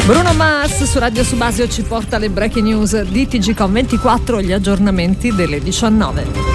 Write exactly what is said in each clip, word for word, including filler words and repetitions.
Bruno Mars su Radio Subasio ci porta le breaking news di T G Com ventiquattro, gli aggiornamenti delle diciannove.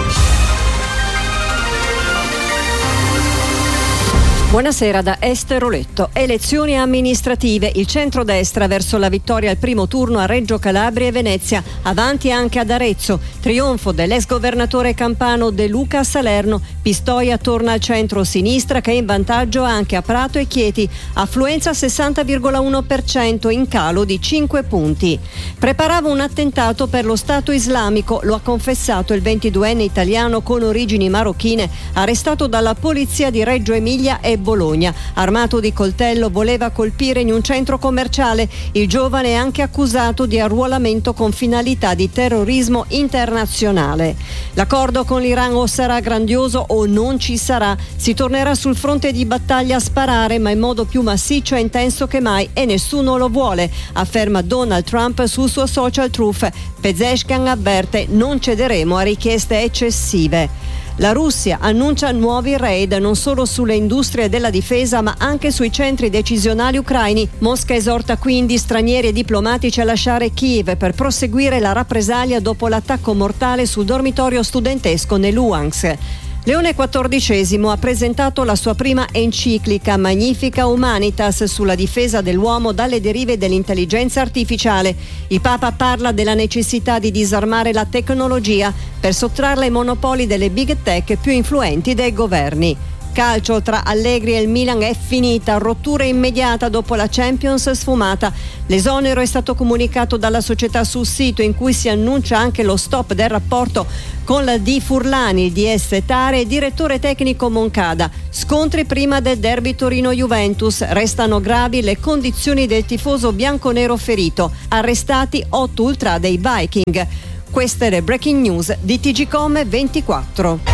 Buonasera da Esther Oletto. Elezioni amministrative. Il centrodestra verso la vittoria al primo turno a Reggio Calabria e Venezia. Avanti anche ad Arezzo. Trionfo dell'ex governatore campano De Luca a Salerno. Pistoia torna al centro-sinistra che è in vantaggio anche a Prato e Chieti. Affluenza sessanta virgola uno per cento, in calo di cinque punti. Preparava un attentato per lo Stato islamico. Lo ha confessato il ventiduenne italiano con origini marocchine, arrestato dalla polizia di Reggio Emilia e Bologna. Armato di coltello voleva colpire in un centro commerciale. Il giovane è anche accusato di arruolamento con finalità di terrorismo internazionale. L'accordo con l'Iran o sarà grandioso o non ci sarà. Si tornerà sul fronte di battaglia a sparare, ma in modo più massiccio e intenso che mai, e nessuno lo vuole, afferma Donald Trump sul suo social Truth. Pezeshkian avverte: non cederemo a richieste eccessive. La Russia annuncia nuovi raid non solo sulle industrie della difesa ma anche sui centri decisionali ucraini. Mosca esorta quindi stranieri e diplomatici a lasciare Kiev per proseguire la rappresaglia dopo l'attacco mortale sul dormitorio studentesco nell'Uansk. Leone quattordicesimo ha presentato la sua prima enciclica Magnifica Humanitas sulla difesa dell'uomo dalle derive dell'intelligenza artificiale. Il Papa parla della necessità di disarmare la tecnologia per sottrarla ai monopoli delle big tech più influenti dei governi. Calcio, tra Allegri e il Milan è finita, rottura immediata dopo la Champions sfumata. L'esonero è stato comunicato dalla società sul sito, in cui si annuncia anche lo stop del rapporto con la D. Furlani, il D S Tare e direttore tecnico Moncada. Scontri prima del derby Torino-Juventus, restano gravi le condizioni del tifoso bianconero ferito, arrestati otto ultra dei Viking. Queste le breaking news di T G Com ventiquattro.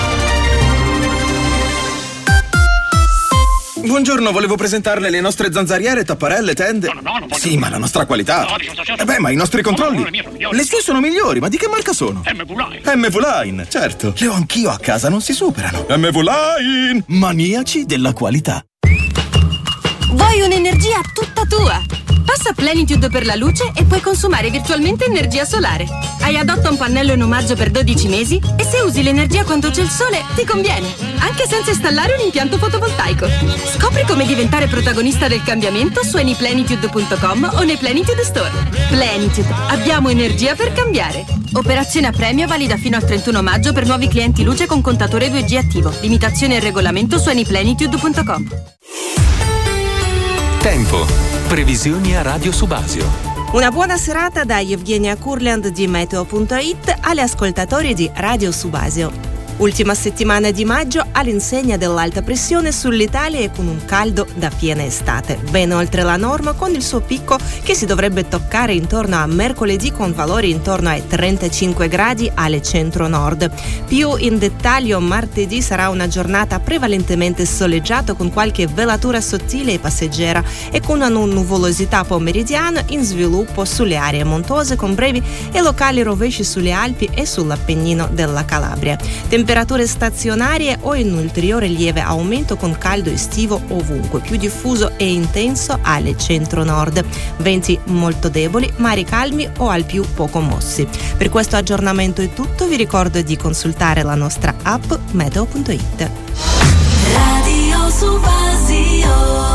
Buongiorno, volevo presentarle le nostre zanzariere, tapparelle, tende. No, no, no, non voglio. Sì, ma la nostra qualità. No, dico, certo. Eh beh, ma i nostri controlli. No, no, le mie sono migliori. Le sue sono migliori, ma di che marca sono? M V Line. M V Line, certo. Le ho anch'io a casa, non si superano. M V Line, maniaci della qualità. Vuoi un'energia tutta tua? Passa Plenitude per la luce e puoi consumare virtualmente energia solare. Hai adotta un pannello in omaggio per dodici mesi e se usi l'energia quando c'è il sole ti conviene, anche senza installare un impianto fotovoltaico. Scopri come diventare protagonista del cambiamento su any plenitude punto com o nei Plenitude Store. Plenitude, abbiamo energia per cambiare. Operazione a premio valida fino al trentuno maggio per nuovi clienti luce con contatore due G attivo. Limitazione e regolamento su any plenitude punto com. Tempo. Previsioni a Radio Subasio. Una buona serata da Evgenia Kurland di Meteo punto it alle ascoltatori di Radio Subasio. Ultima settimana di maggio all'insegna dell'alta pressione sull'Italia e con un caldo da piena estate, ben oltre la norma, con il suo picco che si dovrebbe toccare intorno a mercoledì con valori intorno ai trentacinque gradi alle centro-nord. Più in dettaglio, martedì sarà una giornata prevalentemente soleggiata con qualche velatura sottile e passeggera e con una nuvolosità pomeridiana in sviluppo sulle aree montuose con brevi e locali rovesci sulle Alpi e sull'Appennino della Calabria. Temperature stazionarie o in ulteriore lieve aumento con caldo estivo ovunque, più diffuso e intenso alle centro-nord. Venti molto deboli, mari calmi o al più poco mossi. Per questo aggiornamento è tutto, vi ricordo di consultare la nostra app Meteo punto it. Radio Subasio.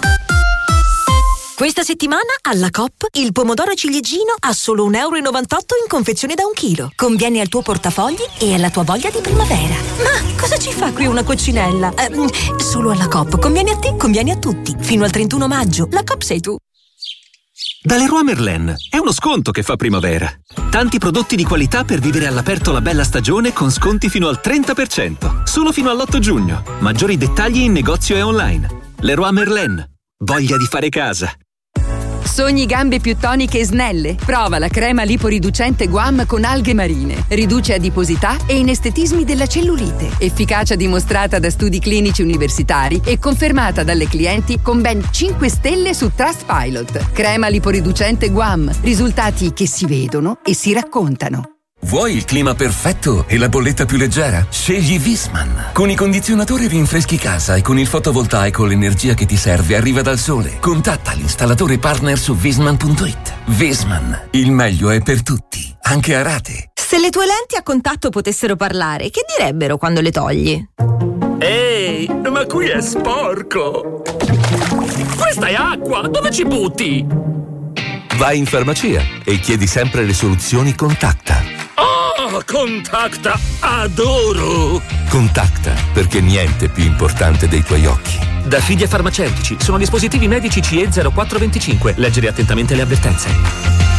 Questa settimana alla Coop il pomodoro ciliegino a solo un euro e novantotto in confezione da un chilo. Conviene al tuo portafogli e alla tua voglia di primavera. Ma cosa ci fa qui una coccinella? Eh, solo alla Coop. Conviene a te, conviene a tutti. Fino al trentuno maggio. La Coop sei tu. Da Leroy Merlin è uno sconto che fa primavera. Tanti prodotti di qualità per vivere all'aperto la bella stagione con sconti fino al trenta per cento. Solo fino all'otto giugno. Maggiori dettagli in negozio e online. Leroy Merlin. Voglia di fare casa. Sogni gambe più toniche e snelle? Prova la crema liporiducente Guam con alghe marine. Riduce adiposità e inestetismi della cellulite. Efficacia dimostrata da studi clinici universitari e confermata dalle clienti con ben cinque stelle su Trustpilot. Crema liporiducente Guam. Risultati che si vedono e si raccontano. Vuoi il clima perfetto e la bolletta più leggera? Scegli Viessmann. Con i condizionatori rinfreschi casa e con il fotovoltaico l'energia che ti serve arriva dal sole. Contatta l'installatore partner su viessmann punto it. Viessmann, il meglio è per tutti, anche a rate. Se le tue lenti a contatto potessero parlare, che direbbero quando le togli? Ehi, ma qui è sporco! Questa è acqua! Dove ci butti? Vai in farmacia e chiedi sempre le soluzioni Contacta. Oh, Contacta! Adoro! Contacta, perché niente è più importante dei tuoi occhi. Da Fidia Farmaceutici, sono dispositivi medici C E zero quattro due cinque. Leggere attentamente le avvertenze.